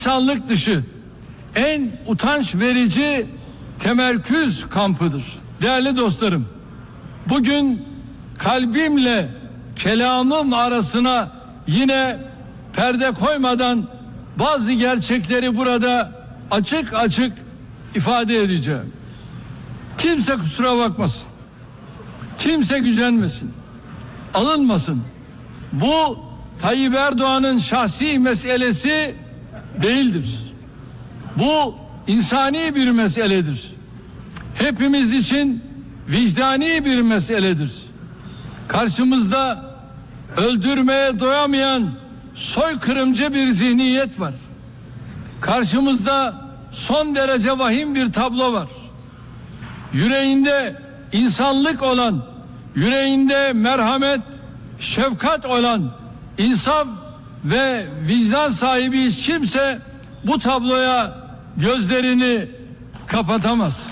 İnsanlık dışı, en utanç verici temerküz kampıdır. Değerli dostlarım, bugün kalbimle kelamım arasına yine perde koymadan bazı gerçekleri burada açık açık ifade edeceğim. Kimse kusura bakmasın. Kimse gücenmesin. Alınmasın. Bu Tayyip Erdoğan'ın şahsi meselesi değildir. Bu insani bir meseledir. Hepimiz için vicdani bir meseledir. Karşımızda öldürmeye doyamayan soykırımcı bir zihniyet var. Karşımızda son derece vahim bir tablo var. Yüreğinde insanlık olan, yüreğinde merhamet, şefkat olan, insaf ve vicdan sahibi hiç kimse bu tabloya gözlerini kapatamaz.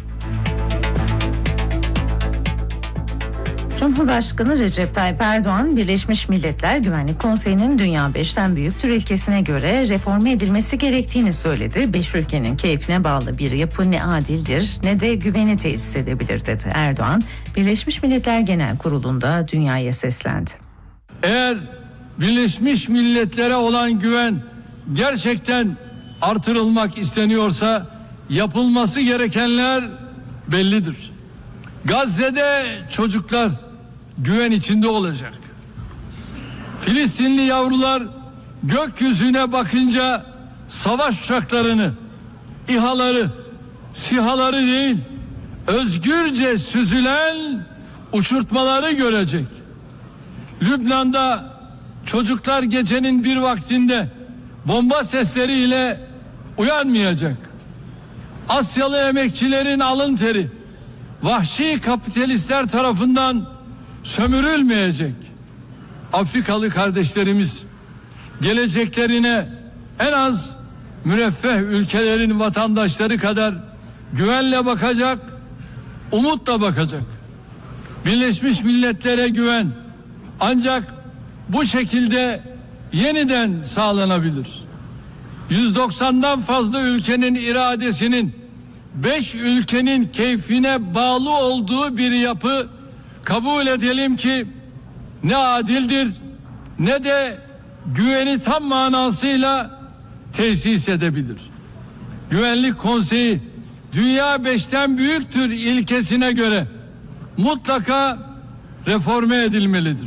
Cumhurbaşkanı Recep Tayyip Erdoğan, Birleşmiş Milletler Güvenlik Konseyi'nin dünya 5'ten büyük tür ilkesine göre reforme edilmesi gerektiğini söyledi. 5 ülkenin keyfine bağlı bir yapı ne adildir ne de güveni tesis edebilir dedi. Erdoğan, Birleşmiş Milletler Genel Kurulu'nda dünyaya seslendi. Eğer Birleşmiş Milletler'e olan güven gerçekten artırılmak isteniyorsa yapılması gerekenler bellidir. Gazze'de çocuklar güven içinde olacak. Filistinli yavrular gökyüzüne bakınca savaş uçaklarını, İHA'ları, SİHA'ları değil, özgürce süzülen uçurtmaları görecek. Lübnan'da çocuklar gecenin bir vaktinde bomba sesleriyle uyanmayacak. Asyalı emekçilerin alın teri vahşi kapitalistler tarafından sömürülmeyecek. Afrikalı kardeşlerimiz geleceklerine en az müreffeh ülkelerin vatandaşları kadar güvenle bakacak, umutla bakacak. Birleşmiş Milletler'e güven ancak bu şekilde yeniden sağlanabilir. 190'dan fazla ülkenin iradesinin 5 ülkenin keyfine bağlı olduğu bir yapı kabul edelim ki ne adildir ne de güveni tam manasıyla tesis edebilir. Güvenlik Konseyi dünya 5'ten büyüktür ilkesine göre mutlaka reforme edilmelidir.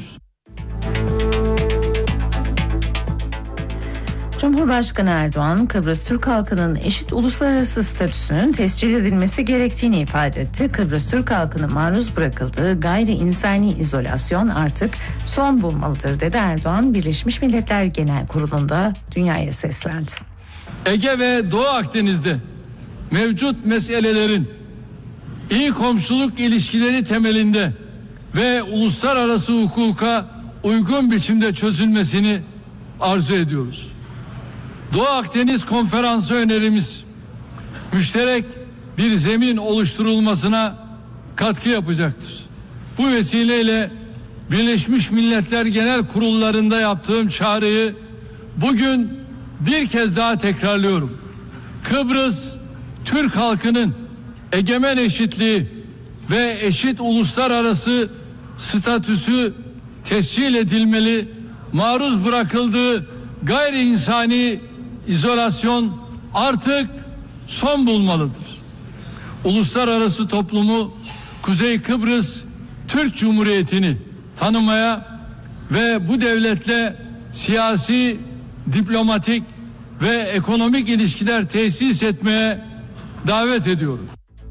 Cumhurbaşkanı Erdoğan, Kıbrıs Türk halkının eşit uluslararası statüsünün tescil edilmesi gerektiğini ifade etti. Kıbrıs Türk halkının maruz bırakıldığı gayri insani izolasyon artık son bulmalıdır dedi. Erdoğan, Birleşmiş Milletler Genel Kurulu'nda dünyaya seslendi. Ege ve Doğu Akdeniz'de mevcut meselelerin iyi komşuluk ilişkileri temelinde ve uluslararası hukuka uygun biçimde çözülmesini arzu ediyoruz. Doğu Akdeniz Konferansı önerimiz müşterek bir zemin oluşturulmasına katkı yapacaktır. Bu vesileyle Birleşmiş Milletler Genel Kurullarında yaptığım çağrıyı bugün bir kez daha tekrarlıyorum. Kıbrıs Türk halkının egemen eşitliği ve eşit uluslararası statüsü tescil edilmeli, maruz bırakıldığı gayri insani izolasyon artık son bulmalıdır. Uluslararası toplumu Kuzey Kıbrıs Türk Cumhuriyeti'ni tanımaya ve bu devletle siyasi, diplomatik ve ekonomik ilişkiler tesis etmeye davet ediyoruz.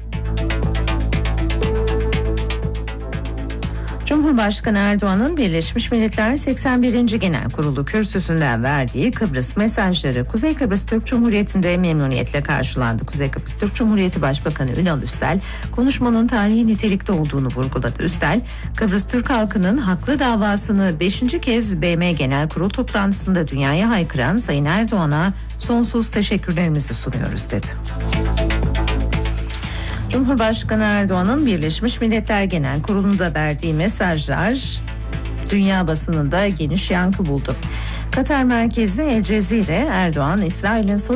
Cumhurbaşkanı Erdoğan'ın Birleşmiş Milletler 81. Genel Kurulu kürsüsünden verdiği Kıbrıs mesajları Kuzey Kıbrıs Türk Cumhuriyeti'nde memnuniyetle karşılandı. Kuzey Kıbrıs Türk Cumhuriyeti Başbakanı Ünal Üstel, konuşmanın tarihi nitelikte olduğunu vurguladı. Üstel, Kıbrıs Türk halkının haklı davasını 5. kez BM Genel Kurulu toplantısında dünyaya haykıran Sayın Erdoğan'a sonsuz teşekkürlerimizi sunuyoruz dedi. Cumhurbaşkanı Erdoğan'ın Birleşmiş Milletler Genel Kurulu'nda verdiği mesajlar dünya basınında geniş yankı buldu. Katar merkezli El Cezire, Erdoğan, İsrail'in